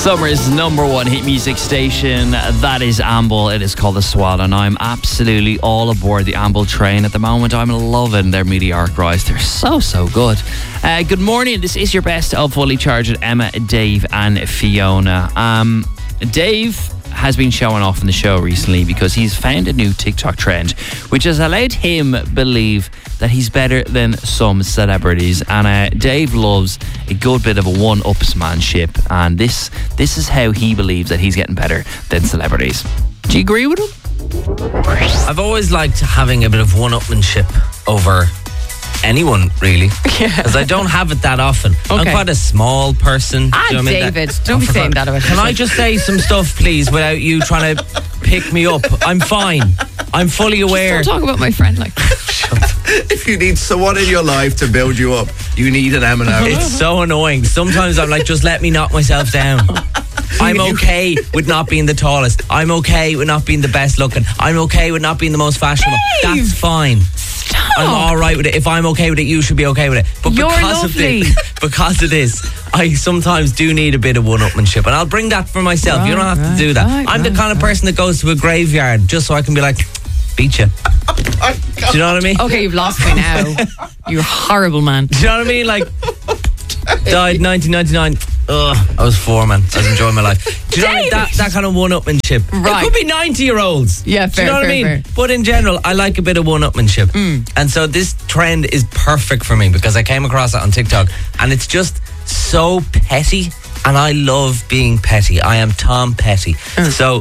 Summer's number one hit music station, that is Amble. It is called The Swallow, and I'm absolutely all aboard the Amble train at the moment. I'm loving their meteoric rise. They're so good. Good morning. This is your best of Fully Charged with Emma, Dave and Fiona. Dave has been showing off in the show recently because he's found a new TikTok trend which has allowed him believe that he's better than some celebrities, and Dave loves a good bit of a one-upsmanship, and this is how he believes that he's getting better than celebrities. Do you agree with him? I've always liked having a bit of one-upmanship over anyone, really, because I don't have it that often. I'm quite a small person. David, don't be saying that about Can I just say some stuff, please, without you trying to pick me up? I'm fine. I'm fully aware. Just don't talk about my friend like that. If you need someone in your life to build you up, you need an M&M. It's so annoying. Sometimes I'm like, just let me knock myself down. I'm okay with not being the tallest. I'm okay with not being the best looking. I'm okay with not being the most fashionable. Dave! That's fine. Stop. I'm all right with it. If I'm okay with it, you should be okay with it. But You're lovely. Because of this, I sometimes do need a bit of one-upmanship, and I'll bring that for myself. You don't have to do that. I'm the kind of person that goes to a graveyard just so I can be like, beat you. Do you know what I mean? Okay, you've lost me now. You're a horrible man. Do you know what I mean? Like, died 1999. Ugh, I was 4, man. I was enjoying my life. Do you know what I mean? That kind of one-upmanship. Right. It could be 90-year-olds. Yeah, fair, Do you know what I mean? fair. But in general, I like a bit of one-upmanship. And so this trend is perfect for me because I came across it on TikTok, and it's just so petty, and I love being petty. I am Tom Petty. So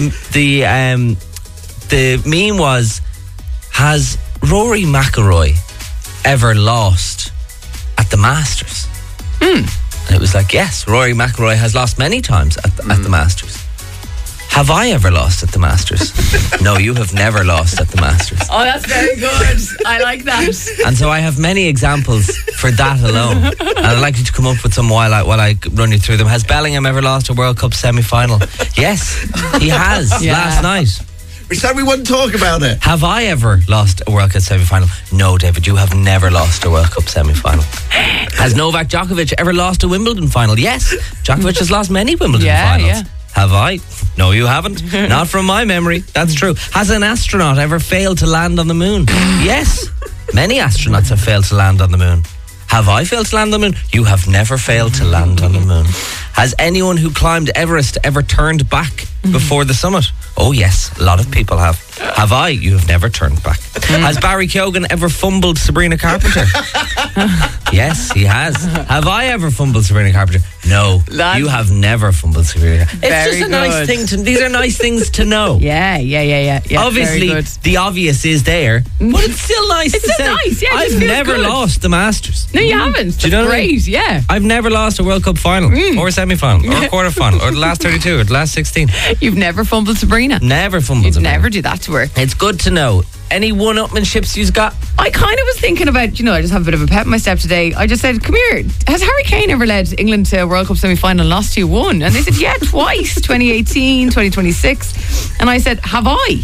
the meme was, has Rory McIlroy ever lost at the Masters? And it was like, yes, Rory McIlroy has lost many times at the Masters. Have I ever lost at the Masters? No, you have never lost at the Masters. Oh, that's very good. I like that. And so I have many examples for that alone. And I'd like you to come up with some while I run you through them. Has Bellingham ever lost a World Cup semi-final? Yes, he has, last night. We said we wouldn't talk about it. Have I ever lost a World Cup semi-final? No, David, you have never lost a World Cup semi-final. Has Novak Djokovic ever lost a Wimbledon final? Yes, Djokovic has lost many Wimbledon finals. Yeah. Have I? No, you haven't. Not from my memory. That's true. Has an astronaut ever failed to land on the moon? Yes, many astronauts have failed to land on the moon. Have I failed to land on the moon? You have never failed to land on the moon. Has anyone who climbed Everest ever turned back before the summit? Oh yes, a lot of people have. Have I? You have never turned back. Has Barry Keoghan ever fumbled Sabrina Carpenter? Yes, he has. Have I ever fumbled Sabrina Carpenter? No, you have never fumbled Sabrina Carpenter. It's just a nice thing these are nice things to know. Yeah. Obviously, the obvious is there, but it's still nice It's to still say. nice, yeah, it just I've feels never good. lost the Masters. No, you haven't. Do you know That's what I mean? great, yeah. I've never lost a World Cup final or a semi-final or a quarter-final or the last 32 or the last 16. You've never fumbled Sabrina. Never fumbled. You'd Sabrina. never do that to her. It's good to know. Any one-upmanships you've got? I kind of was thinking about, I just have a bit of a pep in my step today. I just said, come here, has Harry Kane ever led England to a World Cup semi-final and lost 2-1? And they said, yeah, twice, 2018, 2026. And I said, have I?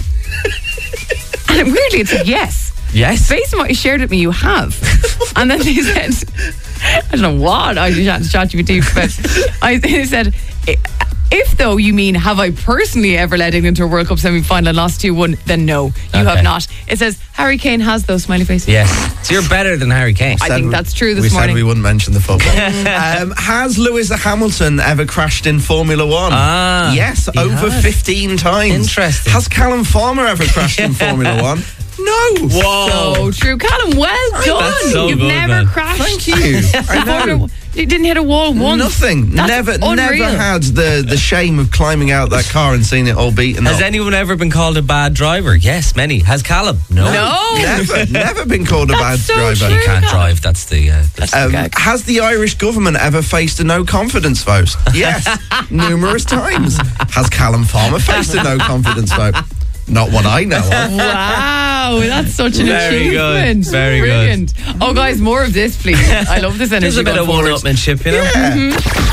And weirdly, it said yes. Yes. Based on what you shared with me, you have. And then they said, I don't know what I was chatting to ChatGPT, but they said, if though you mean have I personally ever led England to a World Cup semi-final and lost 2-1, then no, you have not. It says Harry Kane has those smiley faces. Yes. So you're better than Harry Kane. I think that's true We this morning. said we wouldn't mention the football. Has Lewis Hamilton ever crashed in Formula One? Yes, over 15 times. Interesting. Has Callum Farmer ever crashed in Formula One? No. Whoa. So true. Callum, well done. That's so You've good, never man. crashed. Thank you. I know. You didn't hit a wall once. Nothing. That's Never unreal. had the shame of climbing out that car and seeing it all beaten Has up. anyone ever been called a bad driver? Yes, many. Has Callum? No. Never been called a bad so driver. true. You can't drive. That's the... Has the Irish government ever faced a no confidence vote? Yes, numerous times. Has Callum Farmer faced a no confidence vote? Not what I know of. Wow, that's such an Very achievement. good. Very Brilliant. Oh, guys, more of this, please. I love this energy. There's a bit going of forward. one-upmanship, you know? Yeah.